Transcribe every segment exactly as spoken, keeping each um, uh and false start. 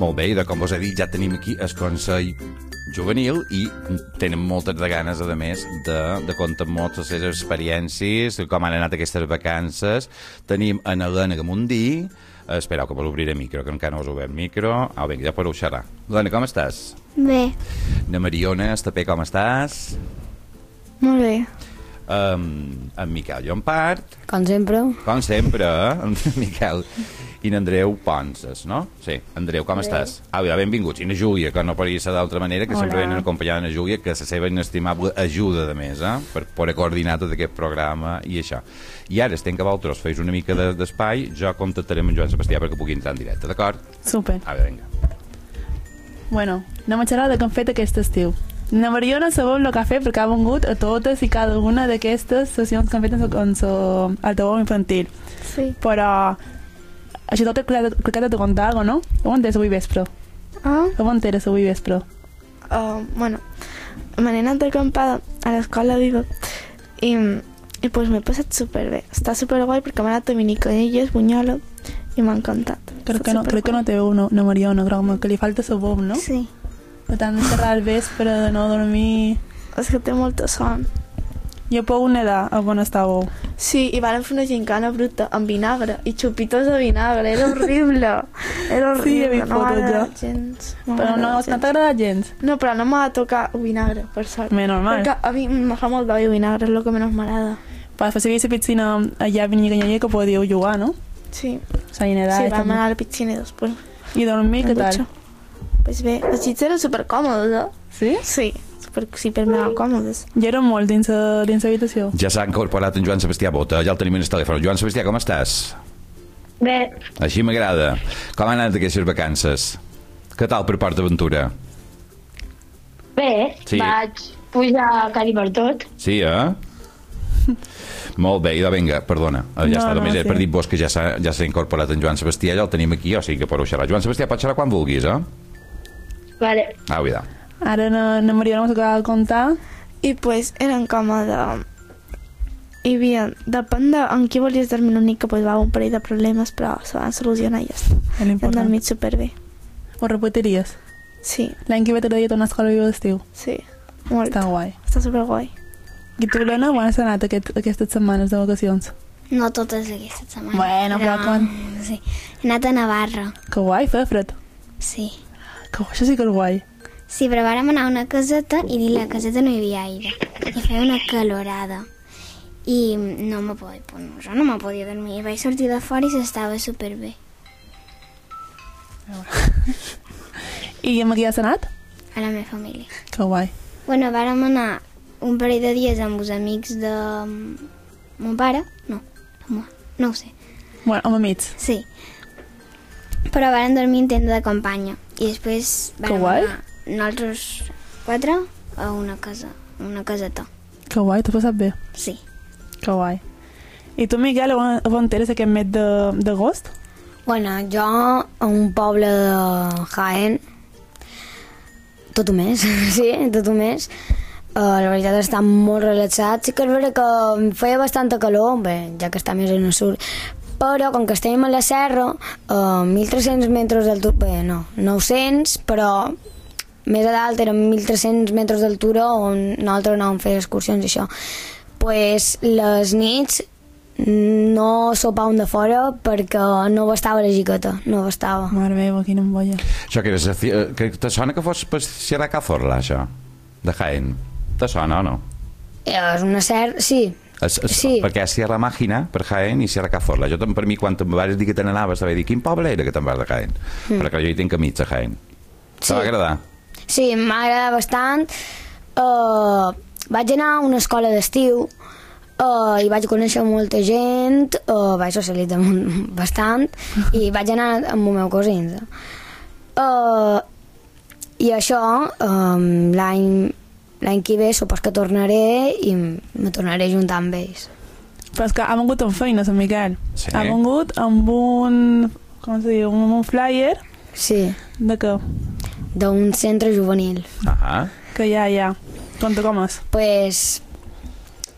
Molt bé, i de com vos he dit, ja tenim aquí el Consell Juvenil i tenen moltes de ganes, a més, de, de contar moltes les seves experiències, com han anat aquestes vacances. Tenim en Helena Gamundí. Espereu que per obrir el micro, que encara no us obert el micro. Ah, vinga, ja podeu xerrar. Helena, com estàs? Bé. Na Mariona, Estapé, com estàs? Molt bé. Um, en Miquel Llompart. Com sempre. Com sempre, eh? En Miquel. I n'Andreu Ponses, no? Sí, Andreu, com bé. Estàs? Ah, ja, benvinguts. I na Júlia, que no podria ser d'altra manera, que Hola. Sempre venen acompanyant na Júlia, que la seva inestimable ajuda, de més, eh? Per poder coordinar tot aquest programa i això. I ara estem que vosaltres feis una mica d'espai, jo contactaré amb en Joan Sebastià perquè pugui entrar en directe, d'acord? Super. A veure, vinga. Bueno, anem a xerrar de què hem fet aquest estiu. Na Mariona sabeu el que ha fet perquè ha vengut a totes i cada una d'aquestes sessions que han fet en el altaveu infantil. Sí. Però això tot crec que t'he de contar algo, no? On eres avui vespre? Ah? On eres avui vespre? Uh, bueno, m'he anat d'acampada a l'escola viva i, i pues m'he passat superbé. Està superguai perquè m'he anat a Minicanelles, Bunyola, i m'ha encantat. Crec que, no, crec que no té una, una Mariona, crec que li falta sabor, no? Sí. De tant de xerrar al vespre, de no dormir... És que té molta son. Jo puc nedar a on estàveu. Sí, i vam fer una gincana bruta amb vinagre i xupitos de vinagre. Era horrible. Era horrible. Sí, he vist no fotos jo. Gens. No però no, no t'ha agradat gens? No, però no m'ha de tocar vinagre, per sort. Bé, normal. Perquè a mi me fa molt d'oi vinagre, és el que menys m'agrada. Per fer seguir la piscina allà a Vinyiganyller que podíeu jugar, no? Sí. S'ha nedar. Sí, vam anar a la piscina després. I dormir, què tal? Pues bé, els llits eren supercòmodes, eh? Sí? Sí, super, super mega còmodes. Ja eren molt dins l'habitació. Ja s'ha incorporat en Joan Sebastià Bota, ja el tenim en el telèfon. Joan Sebastià, com estàs? Bé. Així m'agrada. Com han anat aquestes vacances? Què tal per PortAventura? Bé, sí. Vaig pujar a Cari per tot. Sí, eh? Molt bé, idò, vinga, perdona. Ja no, està, només no, he sí. perdit vos que ja s'ha ja incorporat en Joan Sebastià, ja el tenim aquí, o sigui que podeu xerrar. Joan Sebastià, pots xerrar quan vulguis, eh? Vale. Ah, cuidao. Ara na, na Mariona m'ho acaba de contar. I pues eren com a de... Hi havia, depèn de en qui volies dormir una mica, pues va un parell de problemes, però se van solucionar i ja està. I han dormit superbé. Ho repetiries? Sí. L'any que ve t'agradaria tornar a escola viva d'estiu? Sí, molt. Està guai. Està superguai. I tu, Helena, on has anat aquest, aquestes setmanes de vacacions? No totes aquestes setmanes. Bueno, però quan... Sí. He anat a Navarra. Que guai, feia fred. Sí. Que guai, això sí que és guai. Sí, però vàrem anar a una caseta i a la caseta no hi havia aire. I feia una calorada. I no me podia, bueno, jo no me podia dormir. I vaig sortir de fora i s'estava superbé. I amb qui has anat? A la meva família. Que guai. Bueno, vàrem anar un parell de dies amb els amics de mon pare. No, no ho sé. Bueno, amb amics. Sí. Però vàrem dormir en tenda de campanya. I després vàrem anar nosaltres quatre a una casa, una caseta. Que guai, t'ha passat bé? Sí. Que guai. I tu, Miquel, on, on eres aquest mes d'agost? Bueno, jo a un poble de Jaén tot un mes, sí, tot un mes. Uh, la veritat està molt relaxat. Sí que és veritat que feia bastanta calor, bé, ja que està més en el sud, però com que estem a la serra, uh, mil tres-cents metres d'altura, bé, no, nou-cents, però més a dalt eren mil tres-cents metres d'altura on nosaltres anàvem a fer excursions i això. Pues les nits no sopàvem de fora perquè no bastava la jiqueta, no bastava. Mare meva, quina embolla. Això que, eres, que te sona que fos per Sierra Cazorla, això, de Jaén? Te sona o no? És una serra, sí. Es, es, sí. Perquè hi ha Sierra Mágina per Jaén i Sierra Cazorla. Jo, per mi, quan em vas dir que te n'anaves, estava a dir, quin poble era que te'n vas de Jaén? Mm. Perquè jo hi tinc amics a Jaén. Sí. Te va agradar? Sí, m'ha agradat bastant. Uh, vaig anar a una escola d'estiu uh, i vaig conèixer molta gent, uh, vaig socialitzar bastant i vaig anar amb el meu cosins. Uh, I això, um, l'any l'any que ve supos que tornaré i me tornaré a juntar amb ells. Però és que ha vengut amb feina, Sant Miquel. Sí. Ha vengut amb un... com se diu? Un, un flyer. Sí. De què? D'un centre juvenil. Ah. Que ja, ja. Conta com és. Pues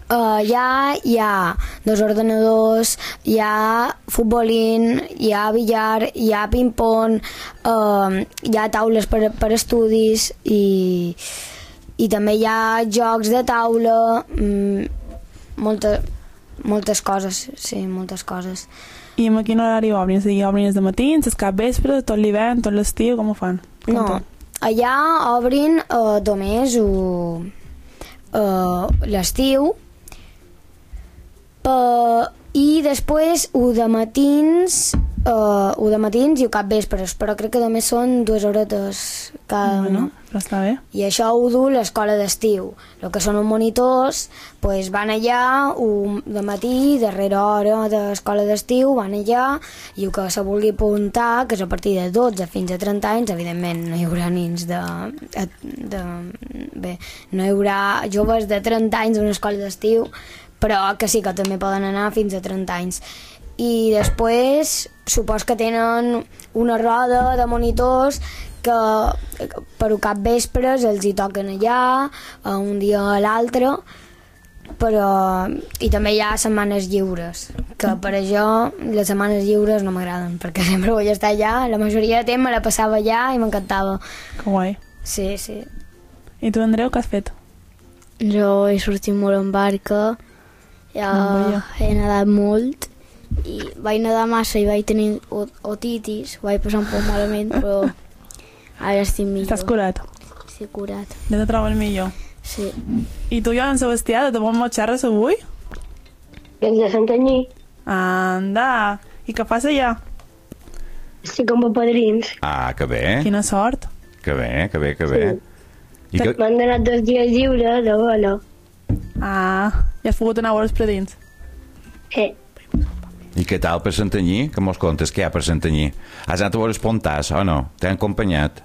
Uh, allà hi ha dos ordenadors, hi ha futbolín, hi ha billar, hi ha ping-pong, uh, hi ha taules per, per estudis i, i també hi ha jocs de taula, mm, molta, moltes coses, sí, moltes coses. I amb quin horari obrin? És a dir, obrin els matins, els capvespres, tot l'hivern, tot l'estiu, com ho fan? Com No, tot? allà obrin uh, només uh, uh, l'estiu, Uh, i després ho de matins uh, ho de matins i ho cap vespres, però crec que només són dues horetes cada Bueno, una. però està bé. I això ho du l'escola d'estiu. El que són els monitors pues van allà un, de matí, darrere hora de l'escola d'estiu, van allà i el que se vulgui apuntar, que és a partir de dotze fins a trenta anys, evidentment no hi haurà nins de, de bé, no hi haurà joves de trenta anys d'una escola d'estiu, però que sí que també poden anar fins a trenta anys. I després supos que tenen una roda de monitors que per cap vespres els hi toquen allà, un dia a l'altre, però i també hi ha setmanes lliures, que per això les setmanes lliures no m'agraden, perquè sempre vull estar allà, la majoria de temps me la passava allà i m'encantava. Que guai. Sí, sí. I tu, Andreu, què has fet? Jo he sortit molt en barca, ja No, he nedat molt i vaig nedar massa i vaig tenir ot- otitis, ho vaig passar un poc malament, però ara estic millor. Estàs curat? Estic curat, Ja te trobes millor. sí. I tu, Joan Sebastià, de bon mot xerres avui? Des de Santanyí. Anda! I què fas allà? Estic amb els padrins. Ah, que bé, Quina sort. que bé, que bé, que bé. I que... M'han donat dos dies lliures de bola. Ah, ja has pogut anar a veure els predins. Sí. I què tal per Santanyí? Que mos contes què hi ha per Santanyí? Has anat a veure els Pontàs, o no? T'han acompanyat?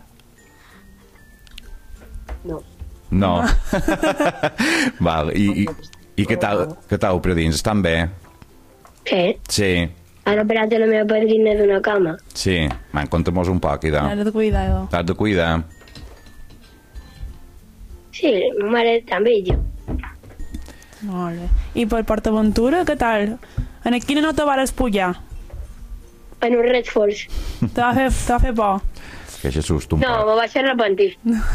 No. No. Val, i, i, i què tal, què tal per dins? Estan bé? Sí. Sí, Han operat a la meva padrina d'una cama. sí. Man, conta'm-nos un poc, idò. Has de cuidar, idò. T'has de cuidar. Sí, ma mare també i jo. Molt bé. I per PortAventura, què tal? En quina nota vares pujar? En un reforç. Te va fer, te va fer por? Que això susto un No, poc. me vaig arrepentir.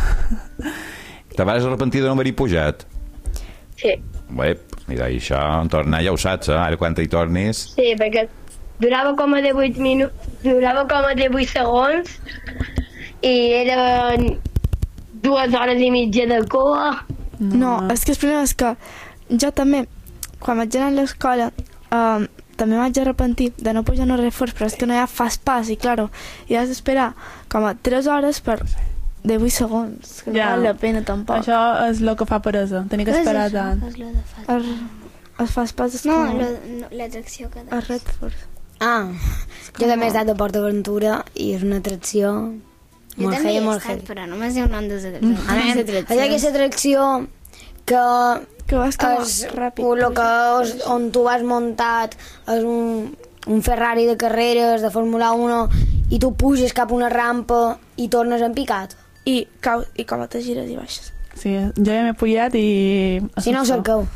Te vas arrepentir de no haver-hi pujat? Sí. Bé, mira, i això, en tornar ja ho saps, eh? Ara quan hi tornis... Sí, perquè durava com a divuit minuts, durava com a divuit segons i eren dues hores i mitja de cua. No, és que el problema és que jo també, quan vaig anar a l'escola, um, també vaig arrepentir de no pujar no reforç, però és que no hi ha fast pass i, claro, i has d'esperar com a tres hores per divuit segons, que no Ja. val la pena tampoc. Això és el que fa peresa. Tenir que esperar tant. És lo de fast El, el fast pass és No, com lo, no l'atracció que el dona. reforç. Ah, jo també he estat a PortAventura i és una atracció Jo molt també heia, he molt estat, heia. però només hi ha un nom de A més, allà aquesta atracció que Que vas com és, ràpid. lo que és, on tu vas muntat és un, un Ferrari de carreres de Fórmula uno i tu puges cap a una rampa i tornes en picat. I, cau, i com te gires i baixes. Sí, jo ja m'he pujat i... Si no ho cerqueu.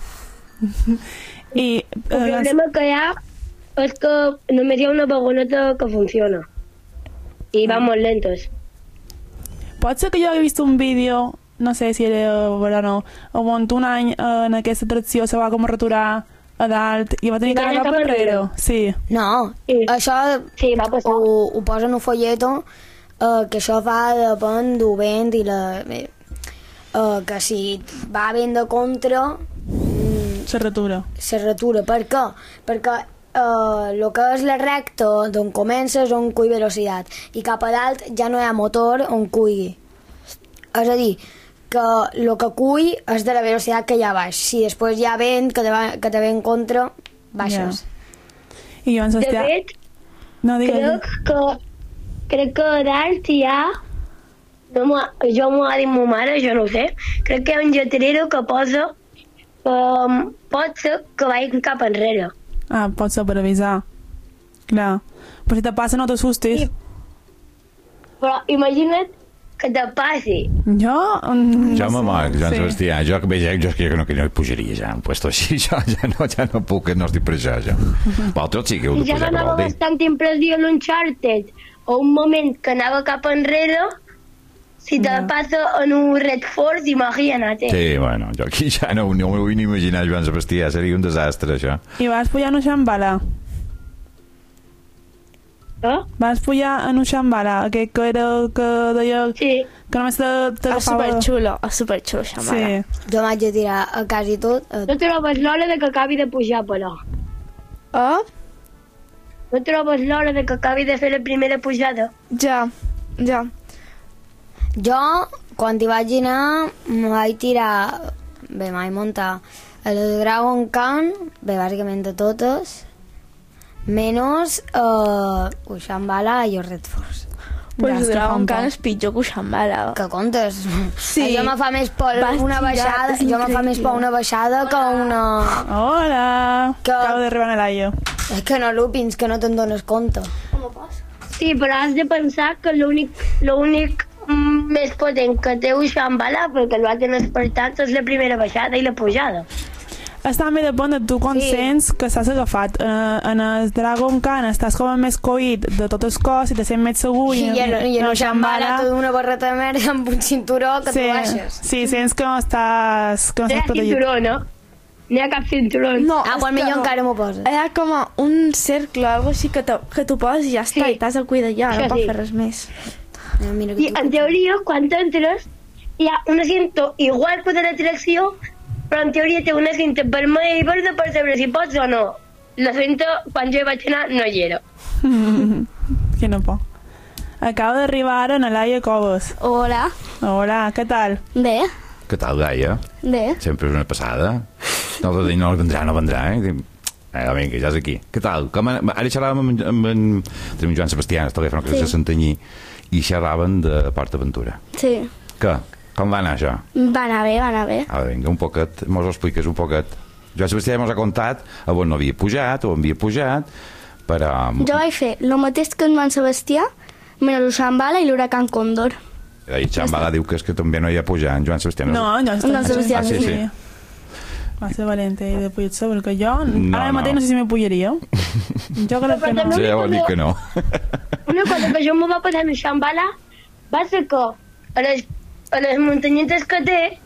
I... El Eh, problema que hi ha és que només hi ha una vagoneta que funciona. I van molt lentes. pot ser que jo he vist un vídeo, no sé si era verano, on un any eh, en aquesta atracció se va com a retirar a dalt i va tenir que I va anar cap anar cap enrere. enrere. Sí. No, Sí. això Sí, va passar. ho, ho posa en un folleto eh, que això va depèn del vent i la... Eh, eh, que si va vent de contra mm, Se retura. se retura. Per què? Perquè el eh, que és la recta d'on comença és on cull velocitat i cap a dalt ja no hi ha motor on cuigui. És a dir, que el que cull és de la velocitat que hi ha baix. Si després hi ha vent que te, va, que te ve en contra, baixes. I jo en De Sebastià... fet, No, digues. crec que, crec que a dalt hi ha... No m'ho- jo m'ho ha dit ma mare, jo no ho sé. Crec que hi ha un lletrero que posa um, pot ser que vagi cap enrere. Ah, pot ser per avisar. Clar. Però si te passa no t'assustis. Sí. Però imagina't que te passi. Jo... mm, Jo me no sé, moc, Joan sí. Sebastià. Jo, bé, ja, jo, jo que no, que no hi pujaria ja, un puesto així. Jo ja no, ja no puc, no estic per això, jo. Vosaltres sí que heu de Ja pujar, què m'anava vol dir? bastant impressió l'Uncharted, o un moment que anava cap enrere, si te Ja. passa en un Red Force, imagina't. Sí, bueno, jo aquí ja no, no m'ho vull ni imaginar, Joan Sebastià, seria un desastre, això. I vas pujar en un xambala. Eh? Vas pujar en un xambala, aquest que era el que deia Sí. que només te- És t'agafava... superxulo, és superxulo, això, mare. Sí. Jo m'haig de tirar a quasi tot. A... No trobes l'hora de que acabi de pujar, però. Oh? No trobes l'hora de que acabi de fer la primera pujada? Ja, ja. Jo, quan hi vaig anar, me vaig tirar... Bé, mai muntar a la de Dragon Khan, bé, bàsicament de totes, menys uh, Ushambala i Red Force. Pues Ja, és que fa Dragon un Khan poc. és pitjor que Ushambala. Que comptes? Sí. Jo me fa més por Vas una tirar, baixada, és jo me fa més increïble. por una baixada que una... Hola! Que- Acabo d'arribar a l'Aio. És que no loopings, que no te'n dones compte. Sí, però has de pensar que l'únic l'únic mm, més potent que té Ushambala, perquè el baten espartats, és la primera baixada i la pujada. Està més de punt de tu conscients que estàs agafat. En, en el Dragon Khan estàs com més coït de tot el cos i te sents més segur. I, i, en, i en Ushambala tot una barreta de merda amb un cinturó que sí, tu baixes. sí, sents que no estàs, que no No hi estàs ha protegit. cinturó, no? No hi ha cap cinturó. No, Ah, és quan millor que encara m'ho poses. Hi ha com a un cercle, algo així que, te, que tu poses i ja està, Sí. i t'has de cuidar ja, no Això pots sí. fer res més. No, mira que I tu... en teoria, quan entres, hi ha una cinta igual que de l'atracció, però en teoria té una cinta vermella i verda per saber si pots o no. La cinta, quan jo hi vaig anar, no hi era. Quina por. Acabo d'arribar ara a l'Aia Cobos. Hola. Hola, què tal? Bé, Què tal, Gaia? bé. Sempre és una passada. No, no, no vendrà, no vendrà, eh? Dic, Eh, vinga, ja és aquí. Què tal? Com an... Ara xerràvem amb, amb, amb, amb Joan Sebastià, el telèfon que Sí. sí. se Santanyí, i xerraven de Port Aventura. Sí. Què? Com va anar això? Va anar bé, va anar bé. A veure, vinga, un poquet, mos ho expliques un poquet. Joan Sebastià mos ha contat a on no havia pujat, o on havia pujat, però... Jo vaig fer el mateix que en Joan Sebastià, menys l'Ushambala i l'Huracan Còndor. I Xambala diu que és que també no hi ha pujat, en Joan Sebastià. No, jo No, Sebastià, Ah, sí, sí. Va ser valenta i de pujar-se, perquè jo No, ara mateix no. no sé si me pujaria. Jo crec que no. Sí, ja ho dic que no. Una cosa que jo m'ho va passar en Shambhala va ser que a les, a les muntanyetes que té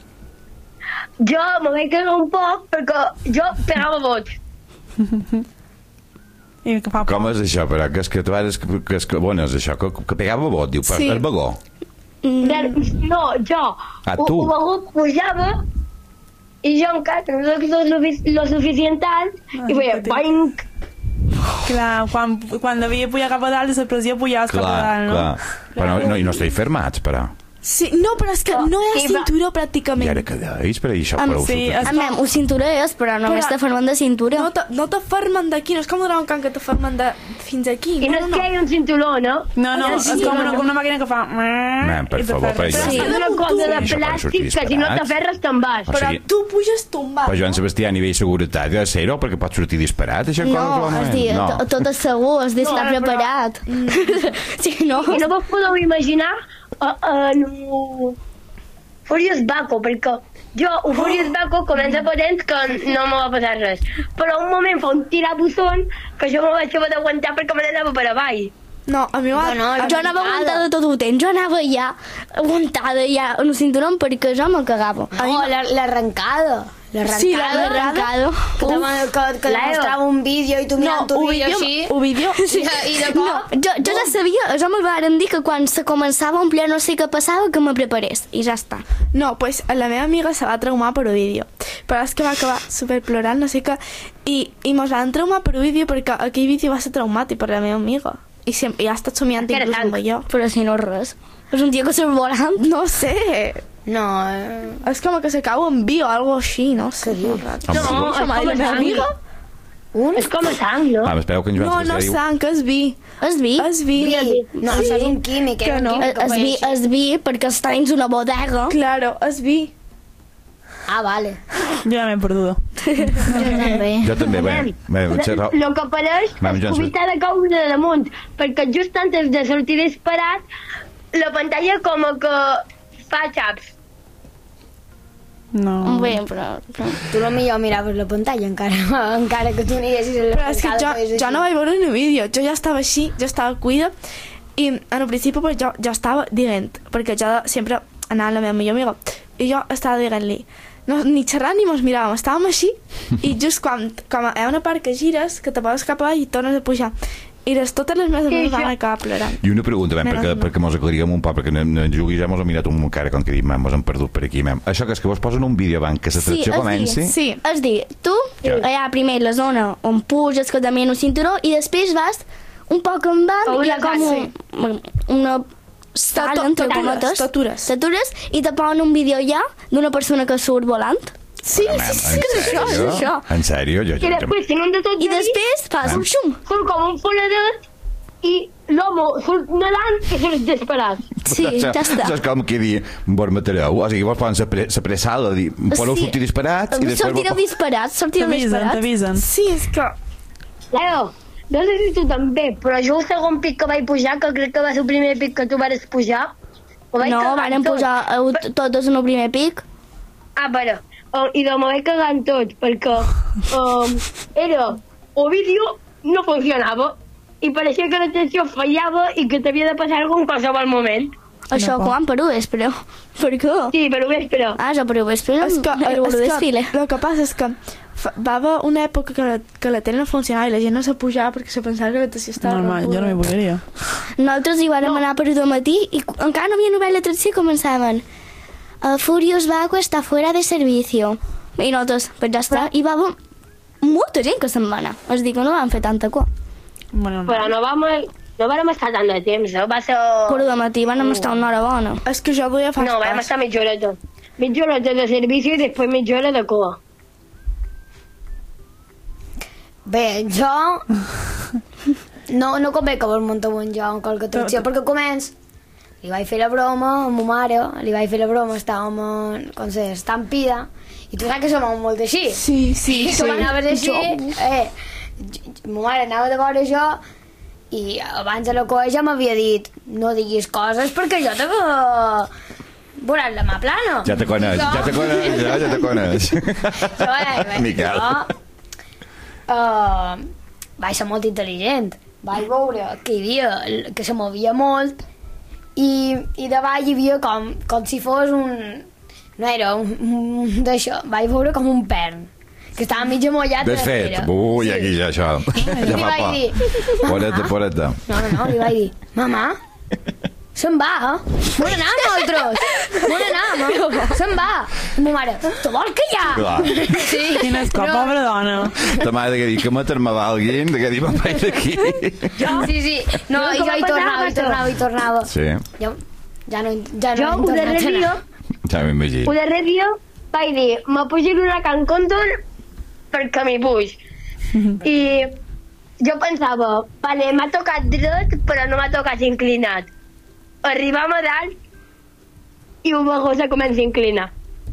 jo me vaig cagar un poc perquè jo pegava bots. I que fa por. Com és això, però? Que és que tu eres... Que és que, bueno, és això, que, que pegava bot, diu, Sí. sí. el vagó. Mm. No, jo. Ah, ho- tu. ho begut pujava i jo encara no soc lo, sufic lo suficient alt Ah, i feia petit. boing. Clar, quan, quan devia pujar cap a dalt, la pressió pujaves cap a Clar, dalt, no? clar. Però no, i no esteu fermats, però. Sí, no, però és que no hi ha Sí, va. cinturó I pràcticament. ara què deis? Per això, Am- però... sí, us- es- A mi, ho cinturó és, però només Però- te formen de cintura. No te, no te formen d'aquí, no és com un Dragon Khan que te formen de fins aquí. I no, No, és no, que hi no. ha un cinturó, no? No, no, Sí, és com una, no. com una màquina que fa... Man, per i te favor, fa- per Però Sí. és una cosa de Això per sortir plàstic que si no disparats. t'aferres te'n vas. O Però sigui, tu puges tombat. però Joan Sebastià, a nivell de seguretat, ha de ser-ho, perquè pot sortir disparat, això? No, com- és dir, no. to- tot és segur, és dir, No, està però- preparat. Sí, no? I no vos podeu imaginar uh, en un Furious Baco, perquè jo, un Furious Baco comença potent que no me va passar res. Però un moment fa un tirabusson que jo me vaig haver d'aguantar perquè me n'anava per avall. No, a mi m'ha... No, no, Jo anava aguantada tot el temps, jo anava ja aguantada ja en el cinturó perquè jo me cagava. Oh, la- l'arrencada. L'arrencada. Sí, l'arrencada. Que, te, que, que Leo. mostrava un vídeo i tu mirant No, un ho vídeo vídeo, així. ho vídeo... Sí. I de No, cop... jo, jo ja sabia, jo me'l varen dir que quan se començava a omplir no sé què passava, que me preparés, i ja està. No, pues la meva amiga se va traumar per un vídeo. Però és que va acabar super plorant, no sé què. I, i mos van traumar per un vídeo perquè aquell vídeo va ser traumàtic per la meva amiga. I, sempre, i ha estat somiant Que era inclús amb tanc. jo. Però si no res. És un tio que surt volant. No sé. No, eh... És com que se cau en vi o algo així, no sé. Què dius? molt raro. Amb No, vagó? és Som com la a meva sang. amiga? Un? És com a sang, no? Ah, espereu que en Joan No, no Sebastià és diu... sang, és vi. És vi. És vi. Vi. No, això és un químic, Que eh? un no. químic que És fa vi, així. és vi perquè està dins una bodega. Claro, és vi. Ah, vale. Ah. Jo ja m'he perdut. També. Jo també, bé. bé xerra... El que apareix Vam, és Joan cubita de caure de damunt, perquè just antes de sortir disparat la pantalla com que fa xaps. No. Bé, però... però... Tu potser miraves la pantalla encara, encara que tu anessis a la Però és que jo, jo no vaig veure ni vídeo, jo ja estava així, jo estava cuida, i en el principi pues, jo, jo estava dient, perquè jo sempre anava amb la meva millor amiga, i jo estava dient-li, no, ni xerrant ni mos miràvem, estàvem així, i just quan, quan hi ha una part que gires, que te poses cap avall i tornes a pujar, i des totes les meves amics van acabar plorant. I una pregunta, ben, perquè, perquè mos aclariguem un poc, perquè en Jugui ja mos ha mirat un cara com que dic, mos hem perdut per aquí, mem. Això que és que vos posen un vídeo abans que l'atracció Sí, comenci... Sí, És dir, tu, Ja. hi ha primer la zona on puges, que també en un cinturó, i després vas un poc en A banc, una hi ha com un, una sala, entre cometes, Tatures. tatures, i te ponen un vídeo ja d'una persona que surt volant. Sí, Mem, sí, sí, en és això, és sèrio? això. En sèrio? Jo, I jo, després tenen de tot I després fas un xum. surt com un fonadet i l'home surt nedant i surt disparat. Sí, ja està. Això és com que dir, vos matareu. O sigui, vos poden la pre pressada, dir, podeu Sí. sortir disparats i després... Sortireu vos- disparats, sortireu T'avisen, disparats. t'avisen. Sí, és que... Leo, no sé si tu també, però jo el segon pic que vaig pujar, que crec que va ser el primer pic que tu vas pujar, ho vaig No, cagar van tot. pujar eh, totes en el primer pic. Ah, però, uh, i de me vaig cagar en tot, perquè um, era, el vídeo no funcionava, i pareixia que l'atenció fallava i que t'havia de passar alguna cosa en qualsevol moment. Això No, quan per ho vespre? Per què? Sí, però ho espero. Ah, jo per ho vespre És que, era és un desfile. que el que passa és que fa- va haver una època que la, que la tele no funcionava i la gent no se pujava perquè se pensava que la tele estava Normal, jo no m'hi volia. Nosaltres hi vàrem anar per al matí i cu- encara no havia novel·la l'atracció i començaven uh, Furious Vago està fuera de servicio. I nosaltres, pues ja està. I va haver molta gent que se'n va anar. És dir, que no van fer tanta cua. Bueno, no. Però no vam, no vam estar tant de temps, eh? Va ser... Però de matí van estar una hora bona. És que jo duia fast No, vam pass. estar mitja horeta. Mitja horeta de servici i després mitja hora de cua. Bé, jo... No, no convé que vos munteu un jo en qualque atracció, perquè començ... Li vaig fer la broma a ma mare, li vaig fer la broma, estàvem en, com se, estampida, i tu saps que som molt així. Sí, sí, I sí. tu anaves així, eh, j- ma mare anava de veure jo, i abans de la colla ja m'havia dit, no diguis coses perquè jo te veuràs la mà plana. Ja te coneix, Jo- ja te coneix, ja, ja te coneix. Jo, eh, bé, Miquel. Jo, uh, vaig ser molt intel·ligent. Vaig veure que hi havia, que se movia molt, i, i davall hi havia com, com si fos un... No era un, un d'això, vaig veure com un pern, que estava mig amollat. de Desfet. darrere. Ui, aquí ja això. I Ja li fa vaig por. dir, Poreta, "Mamà". poreta. No, no, no, li vaig dir, mamà, se'n va, eh? Vull anar amb nosaltres. Vull anar, no? Se'n va. I ma mare, tu vols que ja? Clar. Sí. Quina escop, Però- pobra dona. Ta mare de que dir que matar-me valguin, de que dir me'n vaig d'aquí. Sí, sí. No, Jo i jo com hi a tornava, hi passava, tornava, hi tornava. Sí, Jo ja no, ja no Jo, he un tornat darrer a dia, anar. ja m'imagino. un darrer dia vaig dir, me pujo a l'huracan Còndor perquè m'hi puig. I jo pensava, vale, m'ha tocat dret, però no m'ha tocat inclinat. Arribam a dalt i un vagó se comença a inclinar.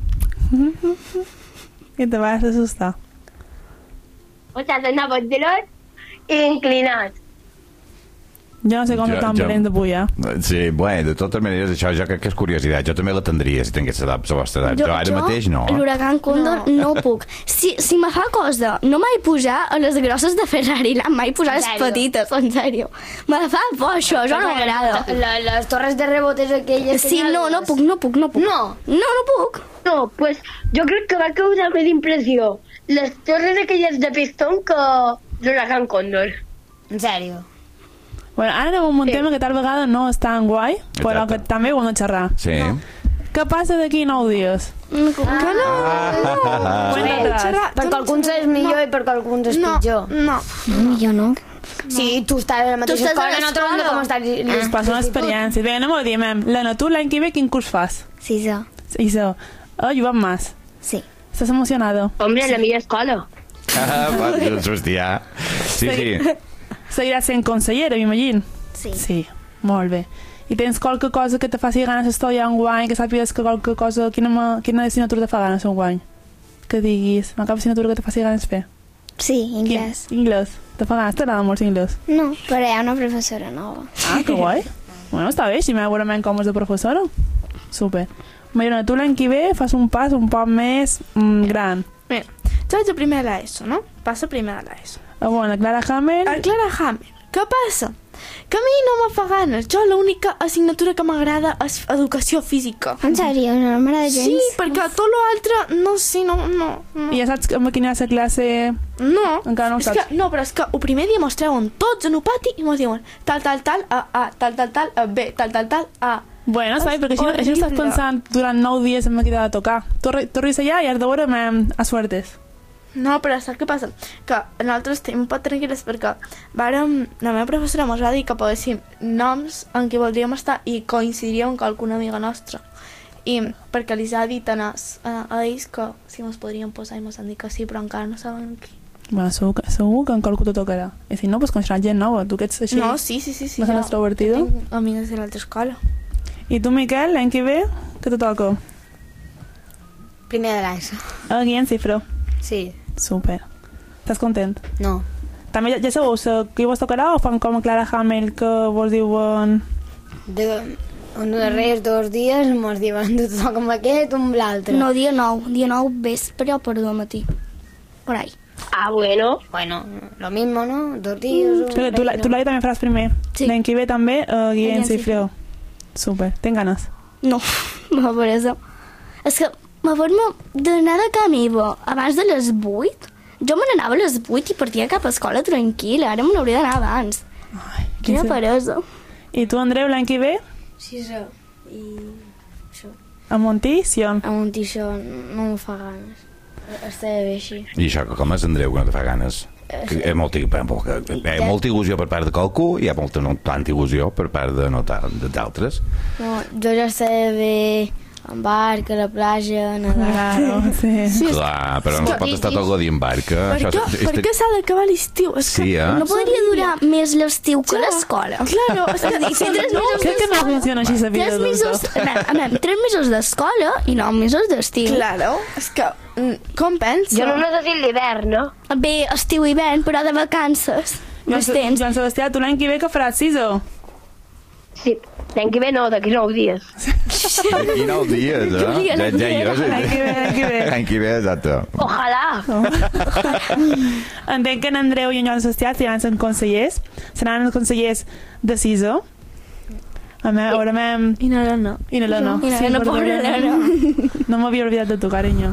I te vas assustar. O sigui, anava dret i inclinat. Jo no sé com Jo- estan jo- venent de pujar. Sí, bueno, de totes maneres, això jo crec que és curiositat. Jo també la tindria si tingués la la vostra edat. Jo, ara mateix no. L'huracan Condor no. no puc. Si, si me fa cosa, no m'he pujar a les grosses de Ferrari, m'he pujar a les En sèrio? petites, en sèrio. Me fa por això, això no m'agrada. La, les torres de rebotes aquelles... que Sí, hi ha, no, no puc, no puc, no puc. No. No, no puc. No, pues, jo crec que va causar més impressió les torres aquelles de pistó que l'huracan Còndor. En sèrio. Bueno, ara anem amb un Sí. tema que tal vegada no és tan guai, però Exacte. que també ho hem de xerrar. Sí. Què passa d'aquí nou dies? No, que no. Ah. Cuéntanos. Xerrar- Perquè alguns és millor i perquè alguns és No, pitjor. no. Jo no. Sí, tu estàs a la mateixa estàs a escola, nosaltres hem de l'escola. com estàs... Es passa una experiència. Bé, anem a dir, mem, Lena, tu l'any que ve quin curs fas? Sí, sí. Iso. Oh, Joan Mas. Sí. Estàs emocionado? Hombre, la meva escola. Ah, va, hòstia. Sí, sí. Seguiràs sent consellera, m'imagino. Sí. Sí, molt bé. I tens qualque cosa que te faci ganes d'estudiar un guany, que sàpigues que qualque cosa... Quina, ma- quina assignatura te fa ganes un guany? Que diguis, una cap assignatura que te faci ganes fer. Sí, inglès. Quin? Inglès. Te fa ganes? T'agrada molt l'inglès? No, però hi ha una professora nova. Ah, que guai. Bueno, està bé, així veurem com és de professora. Super. Mariona, tu l'any que ve fas un pas un poc més mm, gran. Mira, jo vaig a primer de l'ESO, no? Passo primer de l'ESO. Ah, bueno, Clara Hammer... A Clara Hammer. Què passa? Que a mi no me fa ganes. Jo l'única assignatura que m'agrada és educació física. En sèrio, no m'agrada gens? Sí, perquè tot l'altre, no sé, no, no, no. I ja saps amb quina és la classe... No, Encara no ho és saps. que, no, però és que el primer dia mos treuen tots en el pati i mos diuen tal, tal, tal, a A, tal, tal, tal, a B, tal, tal, tal, a... Bueno, està bé, perquè així, així estàs pensant durant nou dies en què t'ha de tocar. Torris allà i has de veure a suertes. No, però saps què passa? Que nosaltres estem un poc tranquil·les perquè vàrem, la meva professora ens va dir que poséssim noms en què voldríem estar i coincidiríem amb alguna amiga nostra. I perquè els ha dit a, nas, a, a ells que si ens podríem posar i ens han dit que sí, però encara no saben qui. Bueno, segur que, segur que en qualcú te tocarà. I si no, pues coneixeràs gent nova. Tu que ets així... No, sí, sí, sí. sí bastant extrovertido. Tinc amigues de l'altra escola. I tu, Miquel, l'any que ve, què te toca? Primer de l'ESO. A Guillem Cifró. Sí. Super. Estàs content? No. També ja, ja sabeu qui vos tocarà o fan com a Clara Hammer que vos diuen... De, un darrers dos dies mos diuen tu toca amb aquest, un amb l'altre. No, dia nou. Dia nou vespre o perdó matí. Por ahí. Ah, bueno. Bueno, lo mismo, ¿no? Dos días. Mm. Tu, tu, tu l'any també faràs primer. Sí. L'any que ve també a Guillem Guillem Cifró. Super. Tens ganes? No, no, per això. És que me formo d'anar de camí abans de les vuit. Jo me n'anava a les vuit i partia cap a escola tranquil·la. Ara me n'hauria d'anar abans. Ai, Quina se- peresa. I tu, Andreu, l'any que ve? Sí, això. I això. A Montí, Sion. A un tixó no em fa ganes. Està bé així. I això, que com és Andreu, que no te fa ganes? Que hi ha molta, hi ha molta il·lusió per part de qualcú i hi ha molta no tanta il·lusió per part de no ta- d'altres. No, jo ja sé bé en barca, a la platja, nedar. Claro, sí. Sí, és Clar, però no es pot estar tot el dia en barca. Per Això què, és- és- per què s'ha d'acabar l'estiu? És Sí, eh? No podria durar més l'estiu que l'escola. Claro, és que si tres mesos Crec que no funciona així la vida Tres mesos, adulta. a veure, tres mesos d'escola i nou mesos d'estiu. Claro, és que mm, com pensa? Jo no necessito l'hivern, no? Bé, estiu i hivern, però de vacances. Joan, Més temps. Joan Sebastià, tu l'any que ve que faràs CISO? Sí, l'any que ve no, d'aquí nou dies. I nou dies, eh? Ja, ja hi és. L'any que ve, l'any que ve. L'any que ve, exacte. Ojalà. Entenc que en Andreu i en Joan Sebastià seran els consellers. Seran els consellers de CISO. A me, ara m'hem... I no, no, no. I no, no. I no, no, pobra Elena. No m'havia oblidat de tu, carinyo.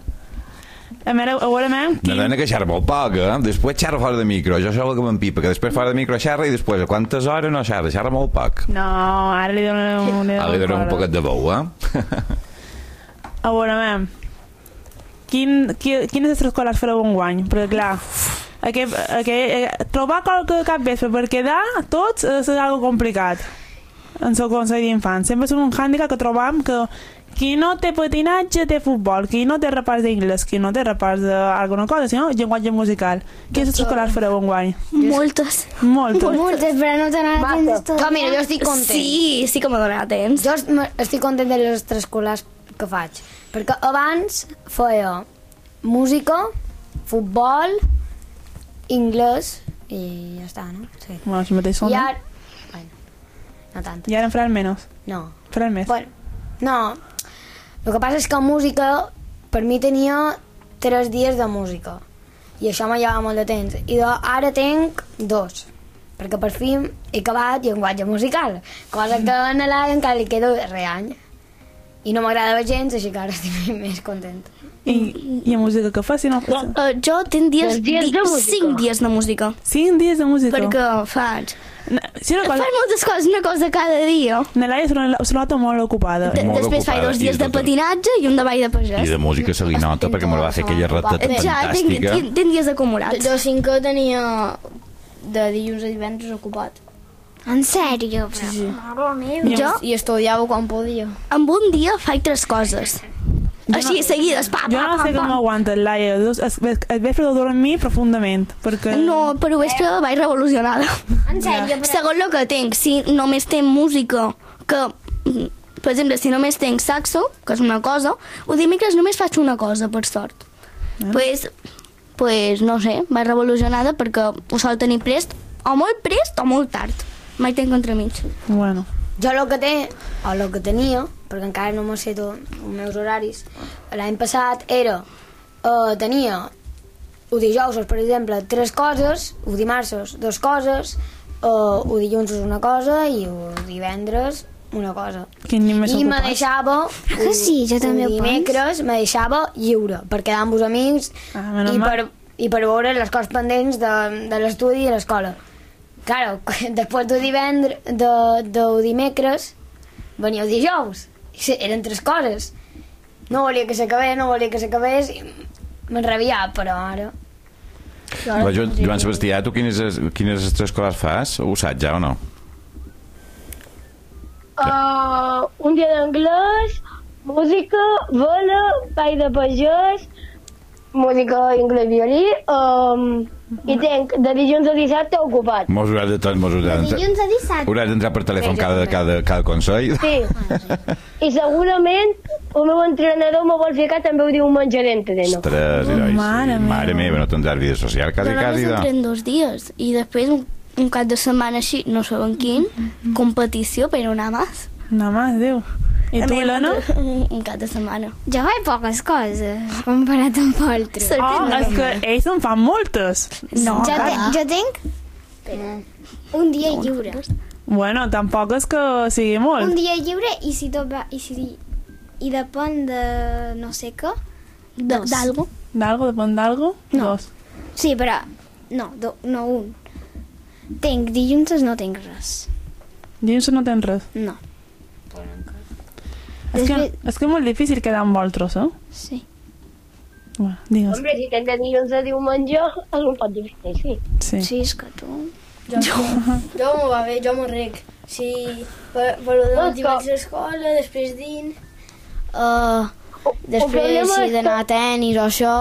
A veure, ara m'hem... La nena que xerra molt poc, eh? Després xerra fora de micro. Jo sóc el que m'empipa, que després fora de micro xerra i després a quantes hores no xerra? Xerra molt poc. No, ara li dono un... Ara li donem un poquet de veu, eh? A veure, mem. Quin, qui, quines extraescolars fareu un guany? Perquè, clar, aquest, aquest, eh, trobar qualque cap vespre per quedar tots és algo complicat en el consell d'infants. Sempre és un hàndicap que trobam que qui no té patinatge té futbol, qui no té repàs d'inglès, qui no té repàs d'alguna cosa, sinó llenguatge musical. Quins extraescolars fareu un guany? Moltes. Moltes. Moltes, però no te n'ha temps tot. Que mira, jo estic content. Sí, sí que me donarà temps. Jo est- estic content de les extraescolars que faig, perquè abans feia música, futbol, anglès i ja està, no? Sí. Bueno, així mateix són, I no? ara... Bueno, no tant. I ara en faran menys. No. Faran més. Bueno, no. El que passa és que música, per mi tenia tres dies de música. I això me llevava molt de temps. I de, ara tenc dos. Perquè per fi he acabat llenguatge musical. Cosa que a l'Ela encara li queda darrer any. I no m'agradava gens, així que ara estic més contenta. I, i a música que fa, si no... Uh, jo tinc dies, Dos dies de di- música. cinc dies de música. Cinc dies de música. Perquè faig... Na- Si una cosa... Faig moltes coses, una cosa cada dia. Nelaia se la- se la nota molt ocupada. De, Molt després faig ocupada, dos i dies de tota- patinatge i un de ball de pagès. I de música se li nota perquè me la va fer aquella rateta Ja, tinc, fantàstica. tinc, tinc dies acumulats. Jo cinquè tenia de dilluns a divendres ocupat. En sèrio? Sí, sí. Mare meva. Jo, I estudiava quan podia. amb un dia faig tres coses. Així, seguides, pa, Jo pa, no pa, sé com pa. aguanta, Laia. El el vespre de dormir profundament, perquè... No, però vespre vaig revolucionada. En sèrio, però... Segons el que tenc, si només tenc música, que, mm, per exemple, si només tenc saxo, que és una cosa, o dimecres només faig una cosa, per sort. Ah. Pues, pues, no sé, vaig revolucionada perquè ho sol tenir prest, o molt prest o molt tard. Mai tenc entremig. Bueno, Jo el que té, o el que tenia, perquè encara no m'ho sé tot, els meus horaris, l'any passat era, uh, tenia el dijous, per exemple, tres coses, el dimarts, dues coses, uh, el dilluns una cosa i el divendres una cosa. Quin ni més I me ocupats. deixava, Ah, que sí, jo també ho el dimecres me deixava lliure, per quedar amb els amics Ah, menys i, mal. per, i per veure les coses pendents de, de l'estudi i de l'escola. Claro, després del divendres, de, del dimecres, venia el dijous. I sí, eren tres coses. No volia que s'acabés, no volia que s'acabés, i m'enrabiava, però ara... Va, Joan, Joan Sebastià, tu quines, quines extraescolars fas? Ho saps ja o no? Uh, un dia d'anglès, música, vela, ball de pagès, música, anglès, violí, um, i tenc de dilluns a dissabte ocupat. Mos hauràs de tot, mos hauràs d'entrar. Dilluns a dissabte. Hauràs d'entrar per telèfon cada, cada, cada consell. Sí. I segurament el meu entrenador me vol ficar també un diumenge d'entreno. Ostres, herois, Mare sí. meva. Mare meva, no tindràs vida social, quasi, Però quasi. només De... entren dos dies i després un, un cap de setmana així, no sabem quin, competició, però nada más. Nada más, Déu. I tu, Elena? Un cap de setmana. Jo faig poques coses, comparat amb altres. Oh, és que ells en fan moltes. No, Jo, te, cara. jo tenc un dia lliure. Bueno, tampoc és que sigui molt. Un dia lliure i si tot va... I, si, i depèn de no sé què, De- dos. D'algo. D'algo, depèn d'algo? No. Dos. Sí, però... No, do, no un. Tenc dilluns, no tenc res. Dilluns no tens res. No. És que, Després- és que és molt difícil quedar amb vosaltres, eh? Sí. Bueno, digues. Hombre, si tenc de dilluns a diumenge, és un pot difícil, sí. Sí. Sí, és que tu... Jo, jo m'ho va bé, jo m'ho rec. Sí, per, per el matí vaig a l'escola, després din, uh, després problema si és he d'anar a tenis o això,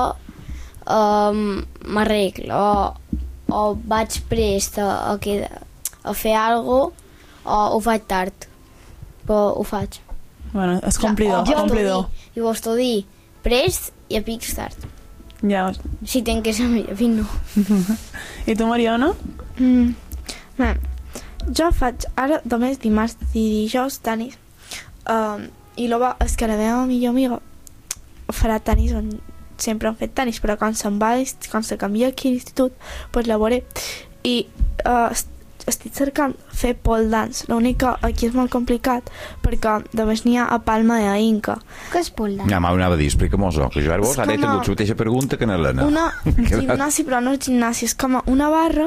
um, m'arreglo. O, o vaig prest a, a, quedar, a fer alguna cosa, o ho faig tard. Però ho faig. Bueno, és complidor, Jo complidor. I ho estudio prest i a pics tard. Ja. Si tenc que ser millor, a pic no. I tu, Mariona? Mm. Bé, jo faig ara només dimarts i dijous tenis. Um, I el bo és que la meva millor amiga farà tenis on sempre han fet tenis, però quan se'n va, quan se canvia aquí a l'institut, pues la veuré. I uh, est estic cercant fer pole dance. L'únic que aquí és molt complicat perquè només n'hi ha a Palma de Inca. Què és pole dance? Ja m'ho anava a dir, explica-mos-ho, que jo ara vos, És ara he com a- tingut la mateixa pregunta que en Helena. Una gimnàsia, però no és gimnàsia, és com una barra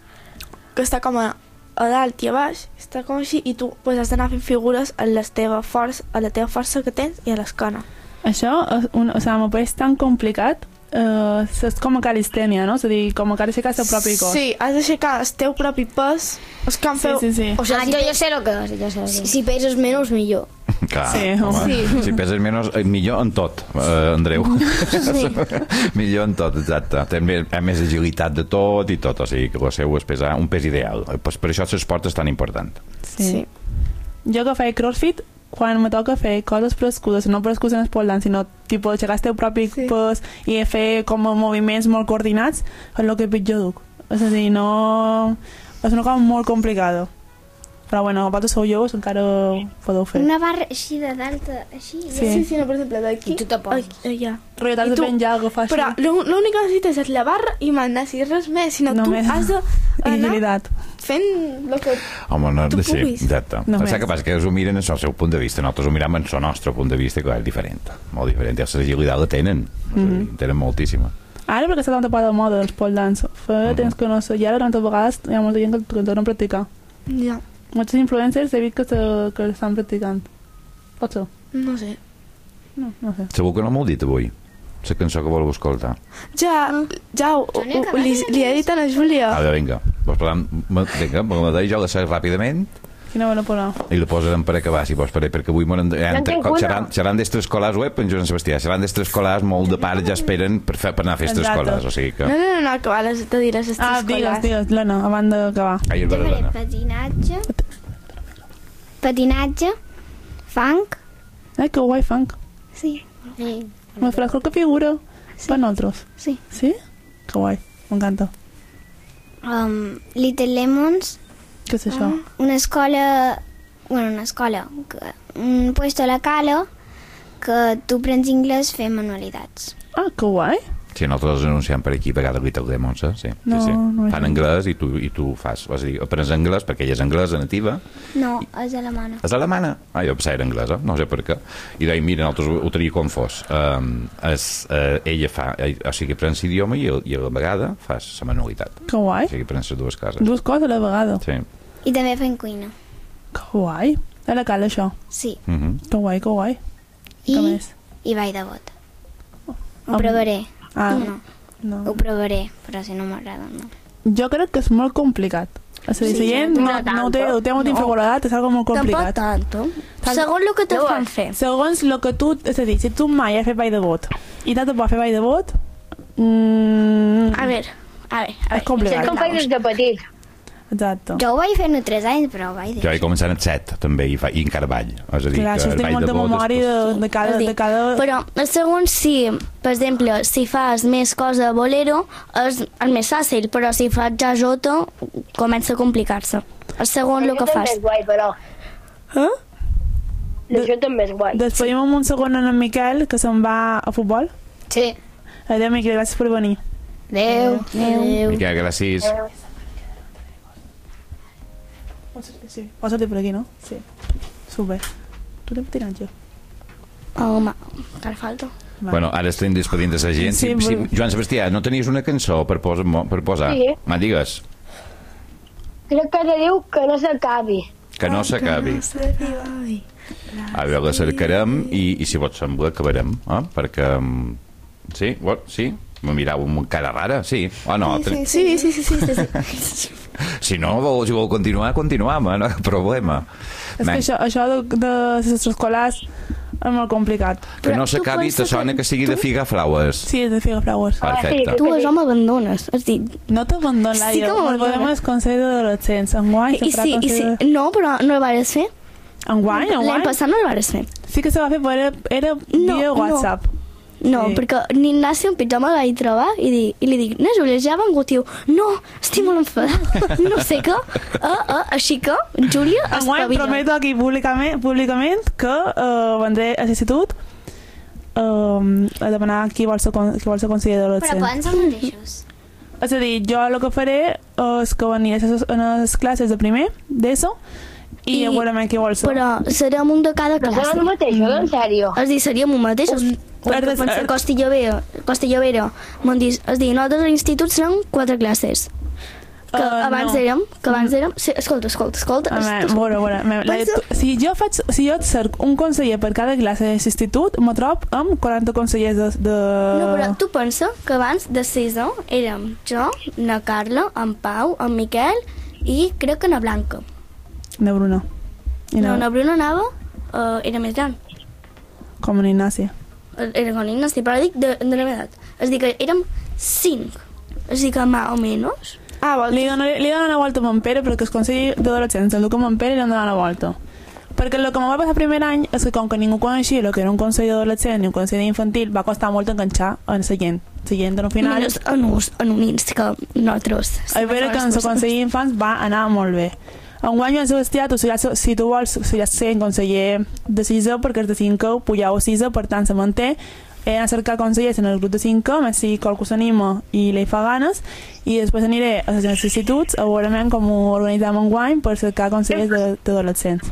que està com a, a dalt i a baix, està com així, i tu pues, has d'anar fent figures a la teva força, a la teva força que tens i a l'escana. Això, és un, o sigui, m'ho pareix tan complicat. Uh, és com a calistènia, no? És a dir, com a que has d'aixecar el teu propi cos. Sí, has d'aixecar el teu propi pes. És com Sí, feu... sí, sí. O sigui, Ah, si, jo pe- ja sé el que és, jo sé el que si, és. si peses menys, millor. Clar, Sí, home, sí. si peses menys, eh, millor en tot, eh, Andreu. Sí. millor en tot, exacte. També hi ha més agilitat de tot i tot, o sigui que el seu és pesar un pes ideal. Pues per això l'esport és tan important. Sí. Sí. Jo que faig crossfit, quan me toca fer coses prescudes, no prescudes en el pole dance, sinó tipus aixecar el teu propi Sí. pes i fer com moviments molt coordinats, és el que pitjor duc. És a dir, no... És una cosa molt complicada. Però bueno, vosaltres sou joves, encara ho podeu fer. Una barra així de dalt, així. Sí. Sí, sí, no, per exemple, d'aquí... I tu te poses. aquí, allà. Però t'has I de tu- penjar alguna cosa Però així. l'ú- l'únic que necessites és la barra i mandar, si res més, sinó Només. tu has d'anar Agilitat. fent el que... Home, no, Tu de ser, puguis. exacte. Només. Saps què passa? Que ells ho miren en el seu punt de vista, nosaltres ho mirem en el nostre punt de vista, que és diferent, molt diferent. I la agilitat la tenen, mm -hmm. en tenen moltíssima. Ara perquè està tanta part de moda els pole dance. Fa Mhm. temps que no sé, i ara tantes vegades hi ha molta gent que, que el torna a practicar. Ja, Molts influencers he vist que, se, que estan practicant. Pot ser? no sé. No, no sé. Segur que no m'ho dit avui, la cançó que voleu escoltar. Ja, ja ho, ho, ho, li, li he dit a la Júlia. A veure, vinga, vols parlar amb... Vinga, me la deia, jo la sé ràpidament Quina bona posar. i la posarem per acabar, si vols, per, perquè avui m'han... Ja, en tinc una. seran, seran d'extraescolars web, en Joan Sebastià, seran d'extraescolars, molt de pares ja esperen per, fer, per anar a fer Exacte. extraescolars, o sigui que... No, no, no, no, que vales de dir les Ah, escolars. digues, digues, Lena, abans d'acabar. Ai, és Jo faré verdad. patinatge, patinatge, funk, Ai, que guai, funk. sí, Sí. Me fresco que figura Sí. per nosaltres. sí. Sí? Que guai, m'encanta. Um, Little Lemons, Què és això? una escola, bueno, una escola, que, un puesto a la cala, que tu prens anglès fent manualitats. Ah, que guai. Sí, nosaltres anunciem per aquí a vegades Little Demons, eh? Sí, No, sí, sí. no Fan anglès i tu, i tu fas, és a dir, aprens anglès perquè ella és anglesa nativa. No, és alemana. És alemana? Ah, jo pensava era anglesa, no sé per què. I deia, mira, nosaltres ho, ho tenia confós. Um, és, uh, ella fa, eh, o sigui, aprens l'idioma i, i a la vegada fas la manualitat. Que guai. O sigui, aprens les dues coses. Dues coses a la vegada. Sí. I també fem cuina. Que guai. A la cala, això. Sí. Uh -huh. Que guai, que guai. I, Què més? i ball de bot. Ho Amb- provaré. Ah, No, no. ho provaré, però si no m'agrada, no. Jo crec que és molt complicat. És a dir, Sí, si gent no no, no ho té, ho té molt infravalorat, és algo molt Tampoc complicat. tanto. Tal- Segons el que te fan fer. Segons el que tu... És a dir, si tu mai has fet ball de bot i t'has de fer ball de bot, mm, A veure, a veure, a és veure. complicat. Com faig des de petit. Exacte. Jo ho vaig fer a tres anys, però ho vaig Jo deixar. he començat a set, també, i, fa, i encara ball. És a dir, Clar, que això el té ball molta de bot memòria després- de, de, cada, És a dir, de cada... Però segons si, per exemple, si fas més cosa a bolero, és el més fàcil, però si fas jazzota, comença a complicar-se. És segons el que Això fas. també és guai, però. Eh? Això també és guai. Despedim amb un segon en en Miquel, que se'n va a futbol. Sí. Adéu, Miquel, gràcies per venir. Adéu. Adéu. Miquel, gràcies. Sí, pots sortir per aquí, no? Sí. Super. Tu t'hem tirat jo. Home, encara falta. Bueno, ara estem despedint de la gent. Sí, Sí, sí, però- Joan Sebastià, no tenies una cançó per, posa, per posar? Sí. Ma, digues, Crec que te diu que no s'acabi. que no s'acabi. A veure, la cercarem i, i si vols sembla acabarem, eh? Perquè... mm, Sí? What? Sí? Me mirau amb cara rara? Sí? O no? Sí, sí, sí, sí, sí, sí, sí. Si no, vol, si vol continuar, continuam, eh? No hi ha problema. És Men, que això, això de, de les escolars és molt complicat. que no Però tu s'acabi, pensa te sona que que sigui de figar flaues. Sí, és de Figa Flowers. Perfecte. Tu això m'abandones. És dir, No t'abandones, Sí que jo. m'abandona. Volem el Consell d'Adolescents. Enguany i se farà sí, i Consell sí. de... No, però no el vares fer. Enguany, L'any enguany? passat no el vares fer. Sí que se va fer, però era, era No, via no. WhatsApp. No, Sí. perquè l'Ignasi un pitjor me vaig trobar i, di, i li dic, no, Júlia, ja ha vengut, diu, no, estic molt enfadada, no sé què, ah, ah, així que, Júlia, Enguany espavila. prometo aquí públicament, públicament que uh, vendré a l'institut uh, a demanar qui vol ser, con- qui vol ser conseller Però d'adolescents. poden ser els mateixos. És a dir, jo el que faré és que veniré a les, a les classes de primer, d'ESO, i, I- I segurament qui vol ser. Però serem un de cada No serà classe. el mateix, no? En sèrio. És a dir, seríem un mateix. Perquè Ara- pensa ara- Costellovera, Costellovera, m'han dit, és a dir, nosaltres a l'institut serem quatre classes. Que Uh, abans no. érem, que abans érem... Sí, escolta, escolta, escolta. A veure, a veure, a veure, me- la, Pensa- tu, si jo faig, si jo cerc un conseller per cada classe de l'institut, me trob amb quaranta consellers de... de... No, però tu pensa que abans de sisè érem jo, na Carla, en Pau, en Miquel i crec que na Blanca. De Bruno. I No, no, na Bruna anava, uh, era més gran. com en Ignaci. Era con l'Ignasi, però dic de, de la meva edat. És a dir, que érem cinc. És a dir, que més o menys. Ah, vol, li, dono, li dono una volta a mon Pere perquè el consell d'adolescents el duc a mon Pere i li han de donar una volta. Perquè el que em va passar el primer any és que com que ningú coneixia el que era un consell d'adolescent ni un consell infantil, va costar molt enganxar en la gent. La gent al final... Menys en, us, en un ins que nosaltres. A veure que en el consell d'infants va anar molt bé. Enguany en Sebastià, tu, si, ja, si tu vols si ja ser conseller de sisè, perquè és de cinquè, pujau a sisè, per tant se manté, he d'anar a cercar consellers en el grup de cinquè, més si qualcú s'anima i li fa ganes, i després aniré als instituts a veure com ho organitzem enguany per cercar consellers de- d'adolescents.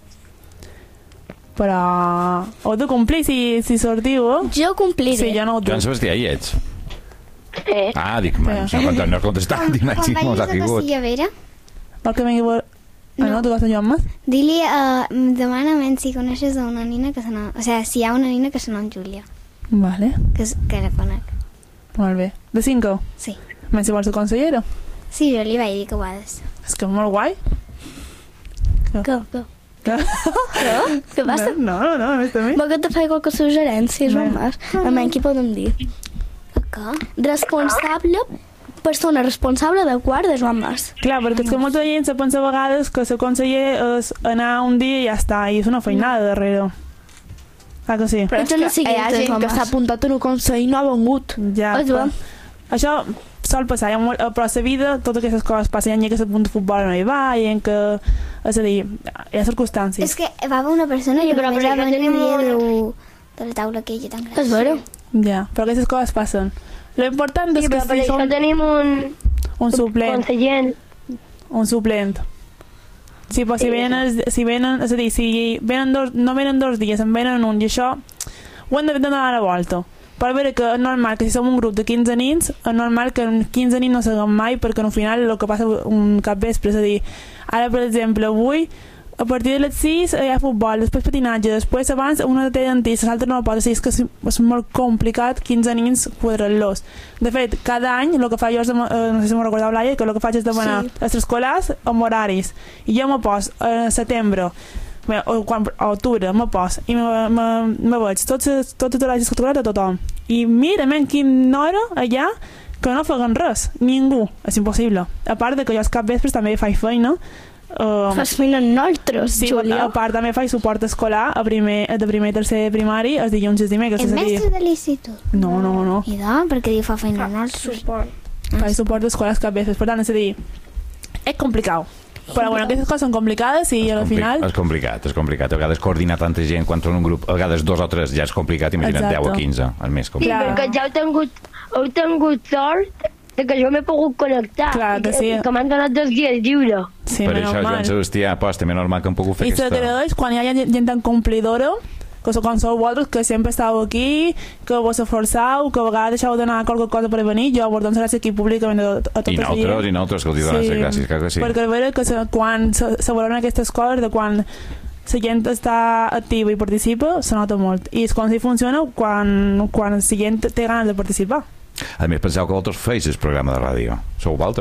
Però heu de complir si, si sortiu, eh? Jo compliré. Sí, jo no ho Joan duc. Sebastià, hi ets? Eh? Ah, dic, man, Sí. no, no he contestat, dic, Quan si mos ha vagis a caigut. Costellovera, Vol que vingui a veure... Ah, no, tu vas a Joan Mas? dili, uh, demana'm si coneixes a una nina que se nom... O sigui, si hi ha una nina que se nom Júlia, Vale, que, és- que la conec. molt bé. De cinquè? Sí. Més si vols ser consellera. Sí, jo li vaig dir que ho ha de ser. És que és molt guai. Què? Què? Què? Què? Què passa? No, no, no, a més també. Vol que te faci qualque suggerència, Joan Bé. Mas? A mi què podem dir? Què? Responsable, persona responsable de quart de Joan Mas. Clar, perquè és que molta gent se pensa a vegades que ser conseller és anar un dia i ja està, i és una feinada darrere. Clar que sí. Però és que hi ha gent Joan que Mas. s'ha apuntat en un consell i no ha vengut. Ja, És però... bo. Això sol passar, hi ha molt, però a la vida totes aquestes coses passen, hi ha que a punt de futbol no hi va, hi ha que, és a dir, hi ha circumstàncies. És que va haver una persona Sí, que però només per va això venir tenim un dia un- de, de la taula aquella tan gran. És vera. Ja, però aquestes coses passen. Lo important és Sí, que però per si això som tenim un un suplent, consellent. un suplent. Sí, però si Sí. venen, si venen, és a dir, si venen dos, no venen dos dies, en venen un, i això ho hem de donar la volta. Per veure que és normal que si som un grup de quinze nins, és normal que en quinze nins no s'haguem mai, perquè al final el que passa un cap vespre, és a dir, ara per exemple avui a partir de les sis hi ha futbol, després patinatge, després abans una té dentista, l'altra no la pot, o sigui, és que és molt complicat quinze nins quadrar-los. De fet, cada any el que fa jo és, dem- eh, no sé si m'ho recordeu, Laia, que el que faig és demanar Sí. als escolars amb horaris, i jo me pos a setembre bé, o, quan, a octubre me pos i me, me, me veig tots els tots els horaris escolars de tothom i mira, men, quina hora allà que no faguen res, ningú, és impossible, a part de que jo els cap vespres també faig feina. Um, Fas feina amb nosaltres, sí, i Júlia. a part també faig suport escolar a primer, de primer i tercer de primari els dilluns i els dimecres. És és a dir- mestre de l'institut. No, no, no. I de, perquè diu fa feina a nosaltres. Faig suport d'escola als cap vespres. Per tant, és a dir, és complicat. Però bueno, aquestes coses són complicades i al Compli- final... És complicat, és complicat. A vegades coordinar tanta gent quan són un grup, a vegades dos o tres ja és complicat, imagina't Exacte. deu o quinze, el més Sí, complicat. Clar. perquè ja heu tingut, heu tingut sort de que jo m'he pogut connectar. Clar que sí. Que m'han donat dos dies lliure. Sí, per menys això, mal. Joan Sebastià, pues, també normal que hem pogut fer I aquesta... s'agraeix quan hi ha gent, gent tan complidora que sou com sou vosaltres, que sempre estàu aquí, que vos esforçau, que a vegades deixeu d'anar qualque cosa per venir. Jo vos dono gràcies aquí públicament a, a tota I la nosaltres, gent. i nosaltres, que us donem les gràcies, clar que sí. Perquè a veure que se, quan se, se valoren aquestes coses, de quan la gent està activa i participa, se nota molt. I és quan sí funciona quan, quan la gent té ganes de participar. A més, penseu que vosaltres feis el programa de ràdio. Sou vosaltres.